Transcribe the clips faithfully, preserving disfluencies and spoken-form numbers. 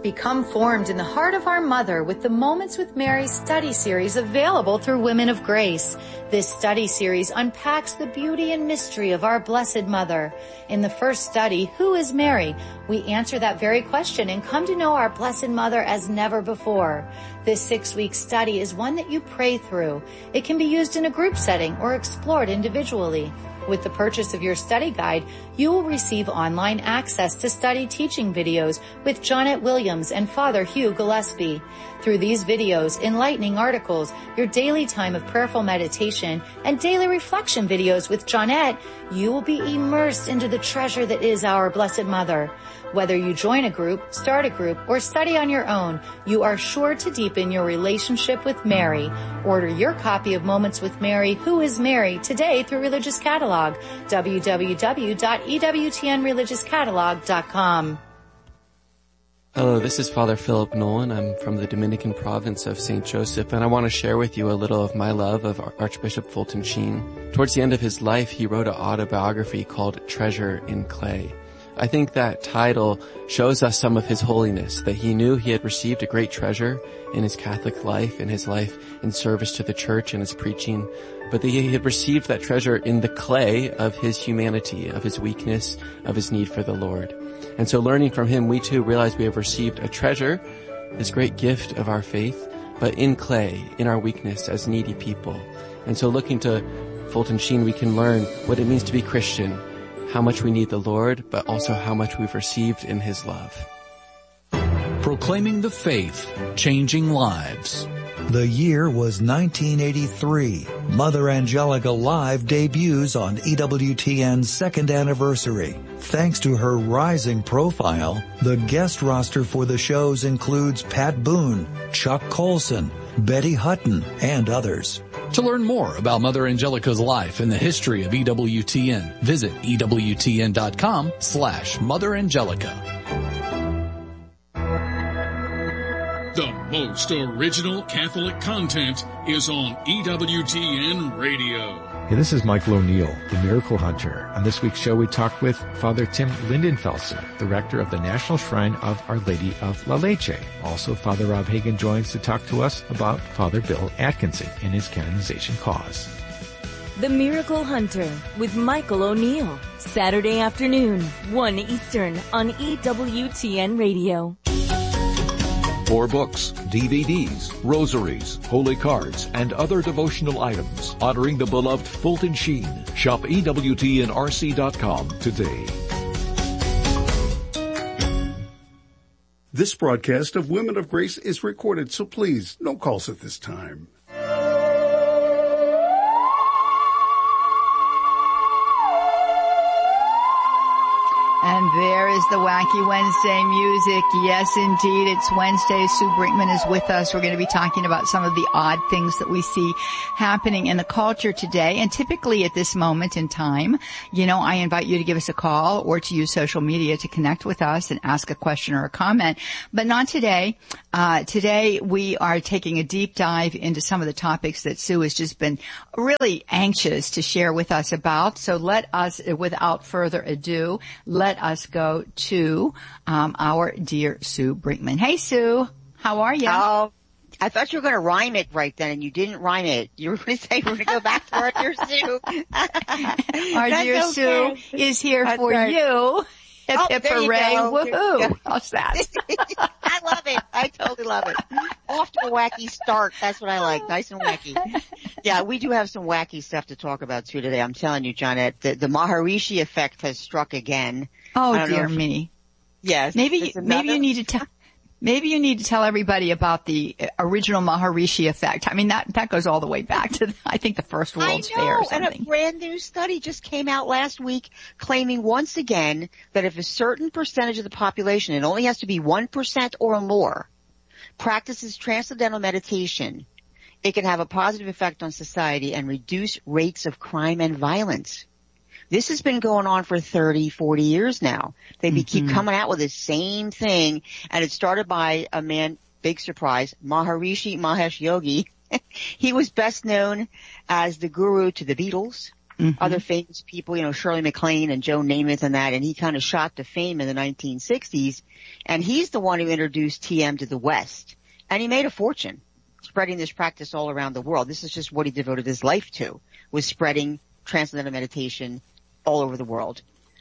Become formed in the heart of our mother with the Moments with Mary study series available through Women of Grace. This study series unpacks the beauty and mystery of our Blessed Mother. In the first study, Who is Mary? We answer that very question and come to know our Blessed Mother as never before. This six-week study is one that you pray through. It can be used in a group setting or explored individually. With the purchase of your study guide, you will receive online access to study teaching videos with Jonette Williams and Father Hugh Gillespie. Through these videos, enlightening articles, your daily time of prayerful meditation, and daily reflection videos with Jonette, you will be immersed into the treasure that is our Blessed Mother. Whether you join a group, start a group, or study on your own, you are sure to deepen your relationship with Mary. Order your copy of Moments with Mary, Who is Mary, today through Religious Catalog, w w w dot e w t n religious catalog dot com. Hello, this is Father Philip Nolan. I'm from the Dominican province of Saint Joseph, and I want to share with you a little of my love of Archbishop Fulton Sheen. Towards the end of his life, he wrote an autobiography called Treasure in Clay. I think that title shows us some of his holiness, that he knew he had received a great treasure in his Catholic life, in his life in service to the church and his preaching, but that he had received that treasure in the clay of his humanity, of his weakness, of his need for the Lord. And so learning from him, we too realize we have received a treasure, this great gift of our faith, but in clay, in our weakness as needy people. And so looking to Fulton Sheen, we can learn what it means to be Christian, how much we need the Lord, but also how much we've received in his love. Proclaiming the faith, changing lives. The year was nineteen eighty-three. Mother Angelica Live debuts on E W T N's second anniversary. Thanks to her rising profile, the guest roster for the shows includes Pat Boone, Chuck Colson, Betty Hutton, and others. To learn more about Mother Angelica's life and the history of E W T N, visit E W T N dot com slash Mother Angelica. The most original Catholic content is on E W T N Radio. Hey, this is Michael O'Neill, the Miracle Hunter. On this week's show, we talk with Father Tim Lindenfelser, the rector of the National Shrine of Our Lady of La Leche. Also, Father Rob Hagan joins to talk to us about Father Bill Atkinson and his canonization cause. The Miracle Hunter with Michael O'Neill, Saturday afternoon, one Eastern on E W T N Radio. For books, D V Ds, rosaries, holy cards, and other devotional items honoring the beloved Fulton Sheen, shop E W T N R C dot com today. This broadcast of Women of Grace is recorded, so please, no calls at this time. And there is the Wacky Wednesday music. Yes, indeed, it's Wednesday. Sue Brinkman is with us. We're going to be talking about some of the odd things that we see happening in the culture today. And typically at this moment in time, you know, I invite you to give us a call or to use social media to connect with us and ask a question or a comment. But not today. Uh, today we are taking a deep dive into some of the topics that Sue has just been really anxious to share with us about. So let us, without further ado, let us go to um, our dear Sue Brinkman. Hey, Sue. How are you? Oh, I thought you were going to rhyme it right then, and you didn't rhyme it. You were going to say we're going to go back to our dear Sue. Our dear okay. Sue is here That's for right. you. Hip, Oh, hip, there you hooray, go. woohoo. How's that? I love it. I totally love it. Off to a wacky start. That's what I like. Nice and wacky. Yeah, we do have some wacky stuff to talk about too today. I'm telling you, Jonette, the, the Maharishi effect has struck again. Oh, dear me. Yes. Maybe, you, maybe you need to tell, maybe you need to tell everybody about the original Maharishi effect. I mean, that, that goes all the way back to, I think, the first World's I know, Fair or something. And a brand new study just came out last week claiming once again that if a certain percentage of the population, it only has to be one percent or more, practices transcendental meditation, it can have a positive effect on society and reduce rates of crime and violence. This has been going on for thirty, forty years now. They mm-hmm. keep coming out with the same thing, and it started by a man, big surprise, Maharishi Mahesh Yogi. He was best known as the guru to the Beatles, mm-hmm. other famous people, you know, Shirley MacLaine and Joe Namath and that, and he kind of shot to fame in the nineteen sixties. And he's the one who introduced T M to the West. And he made a fortune spreading this practice all around the world. This is just what he devoted his life to, was spreading transcendental meditation all over the world.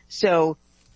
So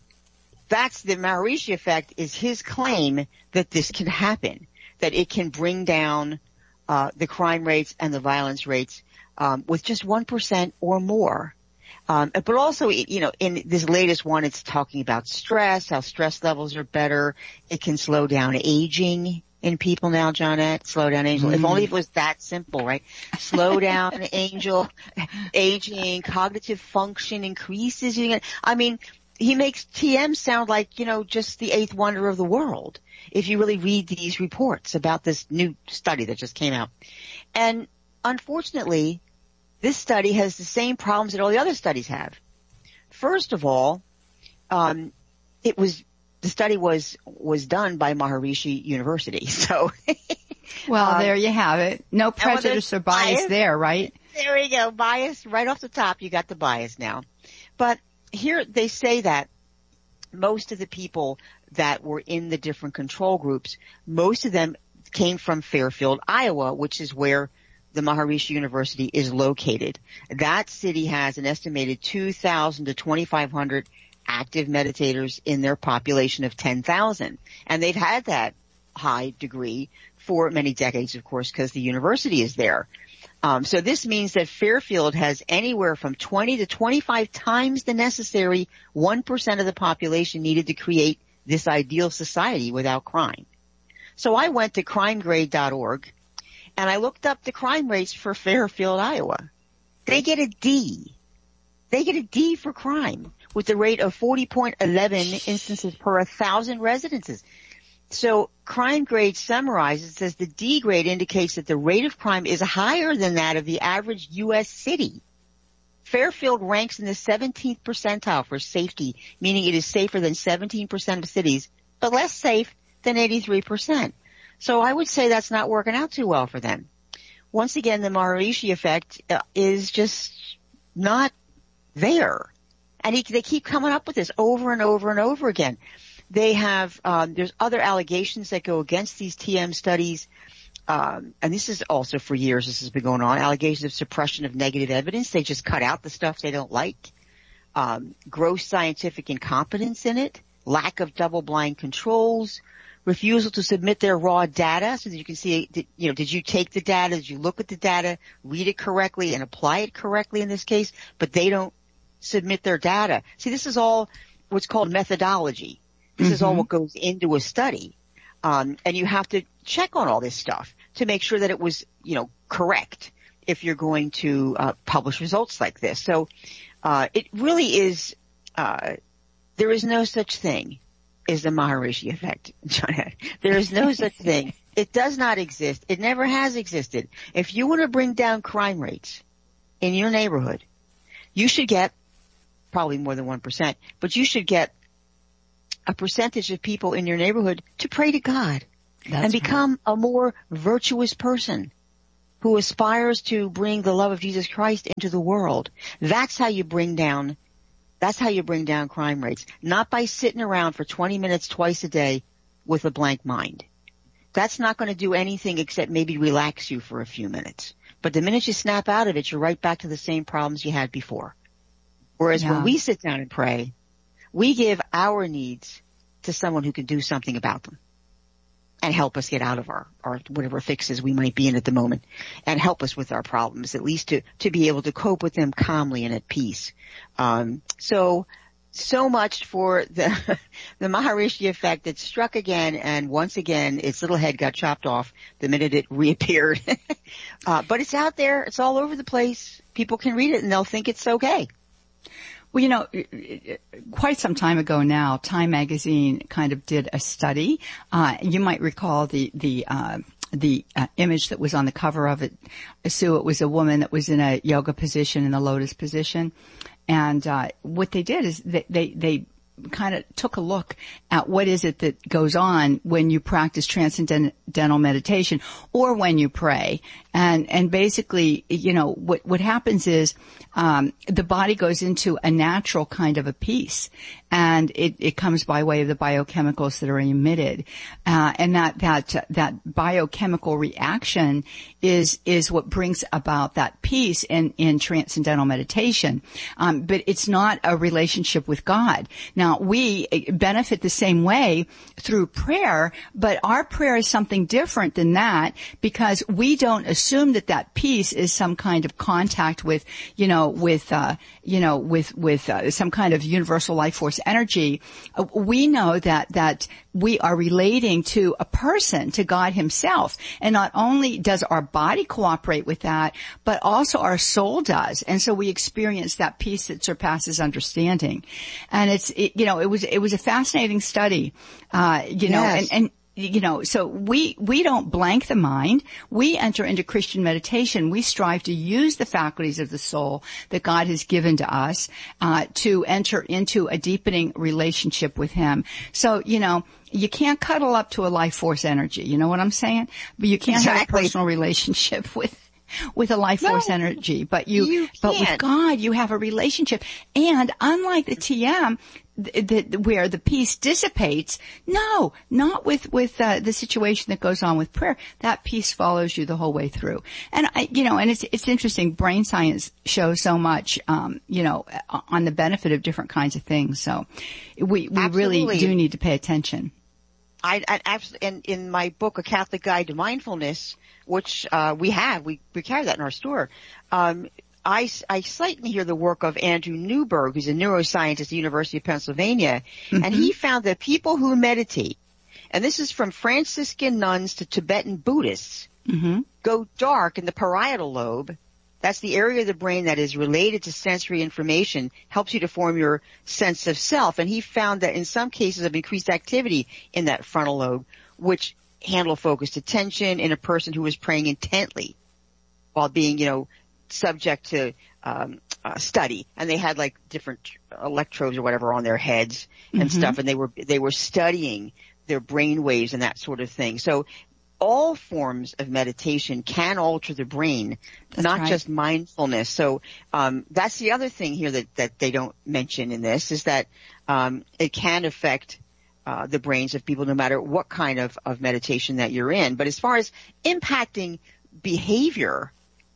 that's the Maharishi effect, is his claim that this can happen, that it can bring down uh the crime rates and the violence rates um with just one percent or more. Um but also, you know, in this latest one, it's talking about stress, how stress levels are better. It can slow down aging in people now, Johnette. Slow down aging. Mm. If only it was that simple, right? Slow down angel, aging, cognitive function increases. I mean, he makes T M sound like, you know, just the eighth wonder of the world, if you really read these reports about this new study that just came out. And unfortunately, this study has the same problems that all the other studies have. First of all, um, it was, the study was, was done by Maharishi University. So, well, um, there you have it. No prejudice or bias, bias there, right? There we go. Bias right off the top. You got the bias now. But here they say that most of the people that were in the different control groups, most of them came from Fairfield, Iowa, which is where the Maharishi University is located. That city has an estimated two thousand to twenty-five hundred active meditators in their population of ten thousand. And they've had that high degree for many decades, of course, because the university is there. Um, so this means that Fairfield has anywhere from twenty to twenty-five times the necessary one percent of the population needed to create this ideal society without crime. So I went to crime grade dot org and I looked up the crime rates for Fairfield, Iowa. They get a D. They get a D for crime with the rate of forty point one one instances per one thousand residences. So Crime Grade summarizes, says the D grade indicates that the rate of crime is higher than that of the average U S city. Fairfield ranks in the seventeenth percentile for safety, meaning it is safer than seventeen percent of cities, but less safe than eighty-three percent. So I would say that's not working out too well for them. Once again, the Maharishi effect uh, is just not there. And he, they keep coming up with this over and over and over again. They have, um, there's other allegations that go against these T M studies. Um, and this is also for years, this has been going on. Allegations of suppression of negative evidence. They just cut out the stuff they don't like. Um, gross scientific incompetence in it. Lack of double-blind controls. Refusal to submit their raw data so that you can see, you know, did you take the data? Did you look at the data, read it correctly, and apply it correctly in this case? But they don't submit their data. See, this is all what's called methodology. This mm-hmm. is all what goes into a study. Um, and you have to check on all this stuff to make sure that it was, you know, correct if you're going to uh, publish results like this. So uh, it really is, uh, there is no such thing as the Maharishi effect, John. There is no such thing. It does not exist. It never has existed. If you want to bring down crime rates in your neighborhood, you should get probably more than one percent, but you should get a percentage of people in your neighborhood to pray to God That's and become right. a more virtuous person who aspires to bring the love of Jesus Christ into the world. That's how you bring down, that's how you bring down crime rates. Not by sitting around for twenty minutes twice a day with a blank mind. That's not going to do anything except maybe relax you for a few minutes. But the minute you snap out of it, you're right back to the same problems you had before. Whereas yeah. when we sit down and pray, we give our needs to someone who can do something about them and help us get out of our, our whatever fixes we might be in at the moment and help us with our problems, at least to, to be able to cope with them calmly and at peace. Um, so, so much for the, the Maharishi effect that struck again, and once again, its little head got chopped off the minute it reappeared. uh, but it's out there. It's all over the place. People can read it and they'll think it's okay. Well, you know, quite some time ago now, Time Magazine kind of did a study. Uh, you might recall the, the, uh, the uh, image that was on the cover of it. Sue, it was a woman that was in a yoga position, in the lotus position. And, uh, what they did is they, they, they kind of took a look at what is it that goes on when you practice transcendental meditation or when you pray. And, and basically, you know, what, what happens is, um, the body goes into a natural kind of a peace, and it, it comes by way of the biochemicals that are emitted. Uh, and that, that, that biochemical reaction is, is what brings about that peace in, in transcendental meditation. Um, but it's not a relationship with God. Now, we benefit the same way through prayer, but our prayer is something different than that, because we don't assume that that peace is some kind of contact with, you know, with, uh, you know, with, with, uh, some kind of universal life force energy. Uh, we know that, that we are relating to a person, to God himself. And not only does our body cooperate with that, but also our soul does. And so we experience that peace that surpasses understanding. And it's, it, you know, it was, it was a fascinating study, uh, you know, yes. and, and, you know, so we, we don't blank the mind. We enter into Christian meditation. We strive to use the faculties of the soul that God has given to us, uh, to enter into a deepening relationship with him. So, you know, you can't cuddle up to a life force energy. You know what I'm saying? But you can't exactly. have a personal relationship with, with a life force no, energy. But you, you but with God, you have a relationship. And unlike the T M, The, the, where the peace dissipates, no, not with with uh, the situation that goes on with prayer. That peace follows you the whole way through. And I, you know, and it's it's interesting. Brain science shows so much, um, you know, on the benefit of different kinds of things. So we we Absolutely. really do need to pay attention. I, I absolutely, and in my book, A Catholic Guide to Mindfulness, which uh, we have, we we carry that in our store. Um, I, I cite in here the work of Andrew Newberg, who's a neuroscientist at the University of Pennsylvania, mm-hmm. and he found that people who meditate, and this is from Franciscan nuns to Tibetan Buddhists, mm-hmm. go dark in the parietal lobe. That's the area of the brain that is related to sensory information, helps you to form your sense of self. And he found that in some cases of increased activity in that frontal lobe, which handle focused attention in a person who was praying intently while being, you know, subject to um uh, study, and they had like different electrodes or whatever on their heads and mm-hmm. stuff, and they were they were studying their brain waves and that sort of thing. So all forms of meditation can alter the brain, that's not right. just mindfulness. So um that's the other thing here that that they don't mention in this, is that um it can affect uh the brains of people no matter what kind of of meditation that you're in. But as far as impacting behavior,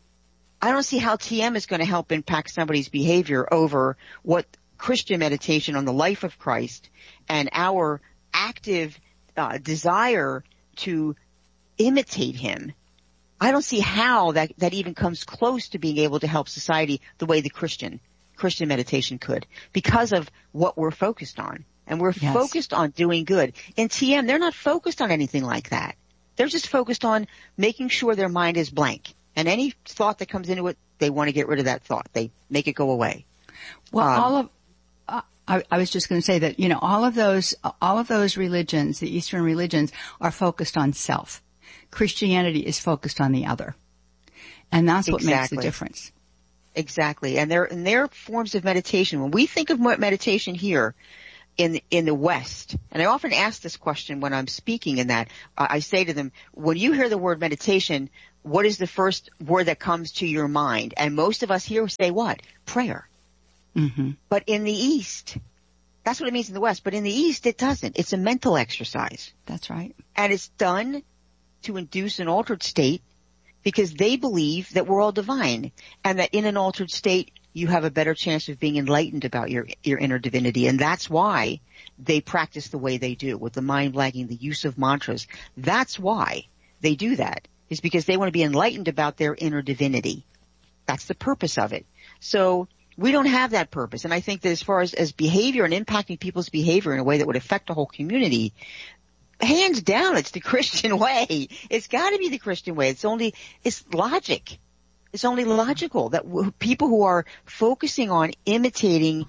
I don't see how T M is going to help impact somebody's behavior over what Christian meditation on the life of Christ and our active uh, desire to imitate him. I don't see how that, that even comes close to being able to help society the way the Christian, Christian meditation could, because of what we're focused on. And we're yes. focused on doing good. In T M, they're not focused on anything like that. They're just focused on making sure their mind is blank. And any thought that comes into it, they want to get rid of that thought. They make it go away. Well, um, all of, uh, I, I was just going to say that, you know, all of those, all of those religions, the Eastern religions, are focused on self. Christianity is focused on the other. And that's what exactly. makes the difference. Exactly. And there, and there are forms of meditation. When we think of meditation here in, in the West, and I often ask this question when I'm speaking in that, uh, I say to them, when you hear the word meditation, what is the first word that comes to your mind? And most of us here say what? Prayer. Mm-hmm. But in the East, that's what it means in the West, but in the East it doesn't. It's a mental exercise. That's right. And it's done to induce an altered state because they believe that we're all divine and that in an altered state you have a better chance of being enlightened about your, your inner divinity. And that's why they practice the way they do, with the mind blanking, the use of mantras. That's why they do that. Is because they want to be enlightened about their inner divinity. That's the purpose of it. So we don't have that purpose. And I think that as far as, as behavior and impacting people's behavior in a way that would affect the whole community, hands down, it's the Christian way. It's got to be the Christian way. It's only, it's logic. It's only logical that w- people who are focusing on imitating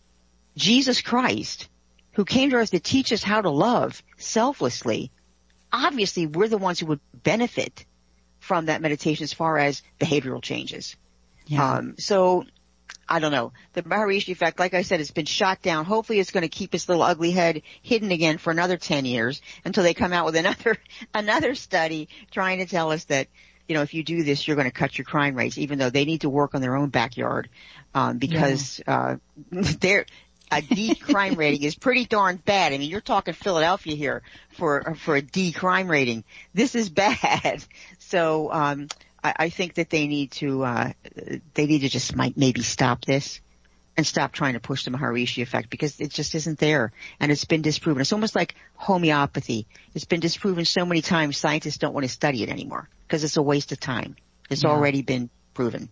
Jesus Christ, who came to earth to teach us how to love selflessly, obviously we're the ones who would benefit from that meditation as far as behavioral changes. Yeah. Um, so I don't know. The Maharishi effect, like I said, has been shot down. Hopefully it's going to keep its little ugly head hidden again for another ten years until they come out with another, another study trying to tell us that, you know, if you do this, you're going to cut your crime rates, even though they need to work on their own backyard, um, because, yeah. uh, they're, a D crime rating is pretty darn bad. I mean, you're talking Philadelphia here for, for a D crime rating. This is bad. So, um, I, I think that they need to, uh, they need to just might maybe stop this and stop trying to push the Maharishi effect because it just isn't there. And it's been disproven. It's almost like homeopathy. It's been disproven so many times scientists don't want to study it anymore because it's a waste of time. It's yeah. already been proven.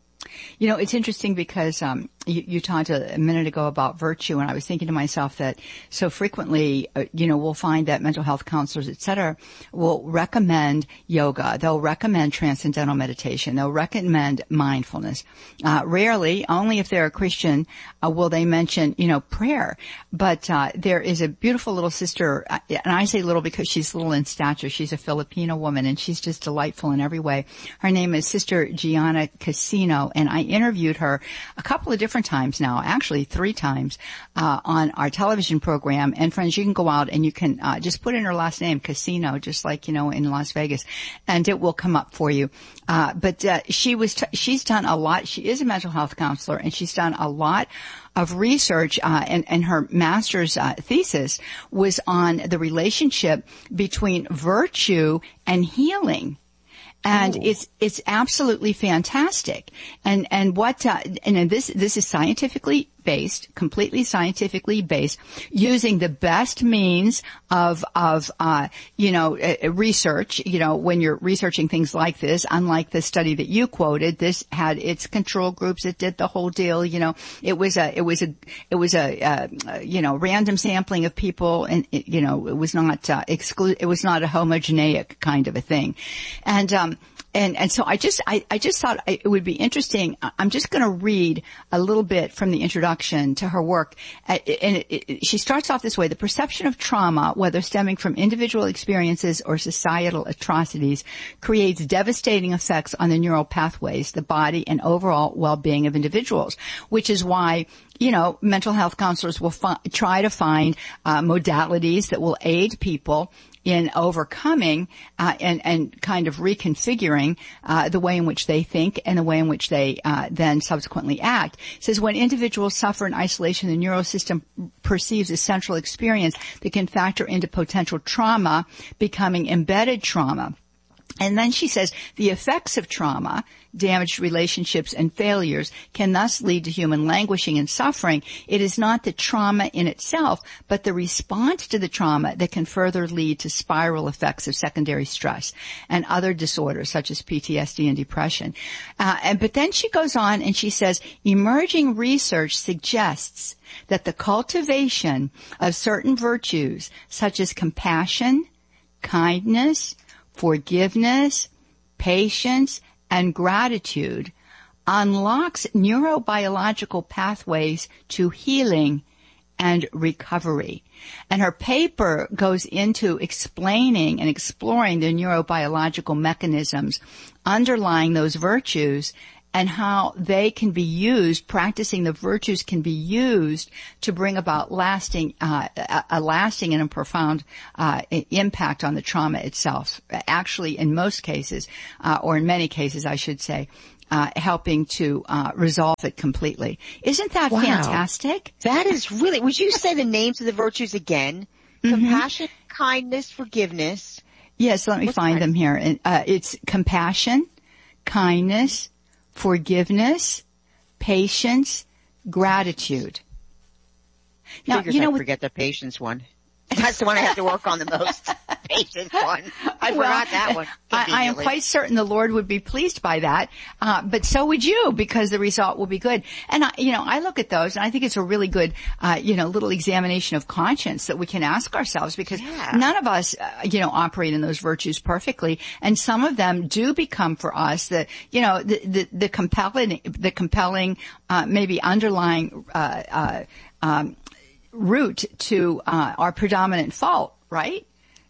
You know, it's interesting because um, you, you talked a, a minute ago about virtue, and I was thinking to myself that so frequently, uh, you know, we'll find that mental health counselors, et cetera, will recommend yoga. They'll recommend transcendental meditation. They'll recommend mindfulness. Uh, rarely, only if they're a Christian, uh, will they mention, you know, prayer. But uh, there is a beautiful little sister, uh, and I say little because she's little in stature. She's a Filipino woman, and she's just delightful in every way. Her name is Sister Gianna Casino. And I interviewed her a couple of different times now, actually three times, uh, on our television program. And friends, you can go out and you can, uh, just put in her last name, Casino, just like, you know, in Las Vegas, and it will come up for you. Uh, but, uh, she was, t- she's done a lot. She is a mental health counselor and she's done a lot of research, uh, and, and her master's, uh, thesis was on the relationship between virtue and healing. And oh. it's, it's absolutely fantastic. And, and what, uh, and this, this is scientifically based, completely scientifically based, using the best means of, of, uh, you know, uh, research, you know, when you're researching things like this, unlike the study that you quoted, this had its control groups. It did the whole deal, you know, it was a, it was a, it was a, uh, you know, random sampling of people and, it, you know, it was not, uh, exclu- it was not a homogeneic kind of a thing. And, um, And, and so I just, I, I just thought it would be interesting. I'm just going to read a little bit from the introduction to her work. And it, it, she starts off this way. The perception of trauma, whether stemming from individual experiences or societal atrocities, creates devastating effects on the neural pathways, the body, and overall well-being of individuals, which is why, you know, mental health counselors will fi- try to find uh, modalities that will aid people in overcoming uh, and, and kind of reconfiguring uh, the way in which they think and the way in which they uh, then subsequently act. It says when individuals suffer in isolation, the neural system perceives a central experience that can factor into potential trauma, becoming embedded trauma. And then she says the effects of trauma, damaged relationships, and failures can thus lead to human languishing and suffering. It is not the trauma in itself, but the response to the trauma that can further lead to spiral effects of secondary stress and other disorders such as P T S D and depression. Uh, and, but then she goes on and she says emerging research suggests that the cultivation of certain virtues such as compassion, kindness, forgiveness, patience, and gratitude unlocks neurobiological pathways to healing and recovery. And her paper goes into explaining and exploring the neurobiological mechanisms underlying those virtues and how they can be used, practicing the virtues can be used to bring about lasting, uh, a, a lasting and a profound, uh, impact on the trauma itself. Actually, in most cases, uh, or in many cases, I should say, uh, helping to, uh, resolve it completely. Isn't that wow. fantastic? That is really, would you say the names of the virtues again? Mm-hmm. Compassion, kindness, forgiveness. Yes, let me What's find that? them here. Uh, it's compassion, kindness, forgiveness, patience, gratitude. Now, Figures you know, I forget the patience one. That's the one I have to work on the most. Patience one. I well, forgot that one. I, I am quite certain the Lord would be pleased by that, uh, but so would you, because the result will be good. And I, you know, I look at those, and I think it's a really good, uh, you know, little examination of conscience that we can ask ourselves, because yeah. none of us, uh, you know, operate in those virtues perfectly, and some of them do become for us the, you know, the the, the compelling, the compelling, uh, maybe underlying, uh, uh, um, root to uh, our predominant fault, right?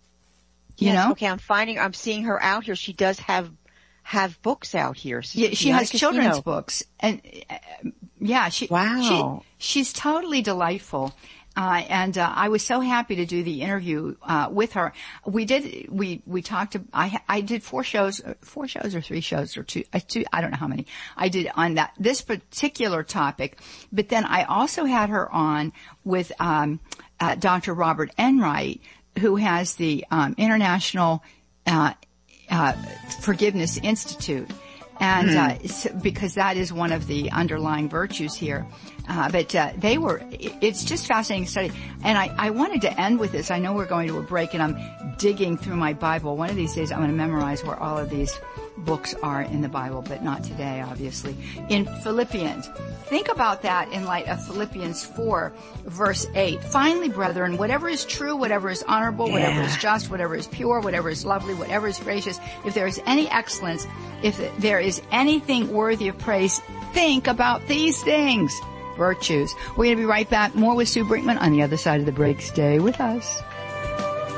You yes, know? Okay, I'm finding, I'm seeing her out here. She does have, have books out here. Yeah, she has children's books. And, uh, Yeah, she, wow. She, she's totally delightful. Uh, and, uh, I was so happy to do the interview, uh, with her. We did, we, we talked to, I, I did four shows, four shows or three shows or two, uh, two, I don't know how many I did on that, this particular topic. But then I also had her on with, um, uh, Doctor Robert Enright, who has the, um, International, uh, uh, Forgiveness Institute. And, uh, so, because that is one of the underlying virtues here. Uh, but, uh, they were, it's just fascinating study. And I, I wanted to end with this. I know we're going to a break and I'm digging through my Bible. One of these days I'm going to memorize where all of these books are in the Bible, but not today, obviously. In Philippians. Think about that in light of Philippians four, verse eight. Finally, brethren, whatever is true, whatever is honorable, yeah. whatever is just, whatever is pure, whatever is lovely, whatever is gracious, if there is any excellence, if there is anything worthy of praise, think about these things. Virtues. We're going to be right back. More with Sue Brinkman on the other side of the break. Stay with us.